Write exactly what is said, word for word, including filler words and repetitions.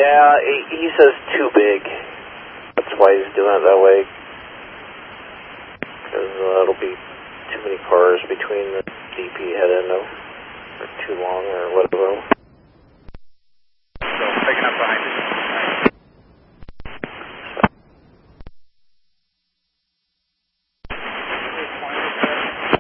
Yeah, he, he says too big. That's why he's doing it that way. Because uh, it'll be too many cars between the D P head endo.